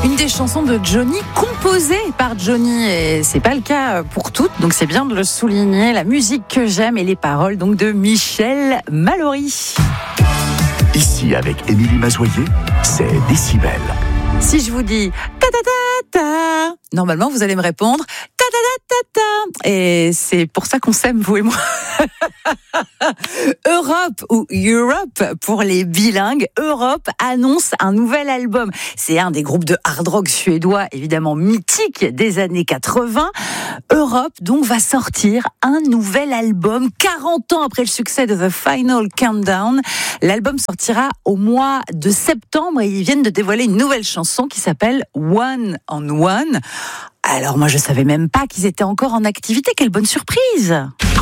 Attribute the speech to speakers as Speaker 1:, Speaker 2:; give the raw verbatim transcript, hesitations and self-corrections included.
Speaker 1: Une des chansons de Johnny, composée par Johnny, et c'est pas le cas pour toutes, donc c'est bien de le souligner. La musique que j'aime et les paroles donc de Michel Mallory.
Speaker 2: Ici, avec Émilie Mazoyer, c'est Décibel.
Speaker 1: Si je vous dis ta ta ta ta, normalement vous allez me répondre ta ta ta ta ta, et c'est pour ça qu'on s'aime, vous et moi. Europe ou Europe pour les bilingues. Europe annonce un nouvel album. C'est un des groupes de hard rock suédois évidemment mythiques des années quatre-vingts. Europe donc va sortir un nouvel album quarante ans après le succès de The Final Countdown. L'album sortira au mois de septembre et ils viennent de dévoiler une nouvelle chanson qui s'appelle One on One. Alors moi je savais même pas qu'ils étaient encore en activité. Quelle bonne surprise!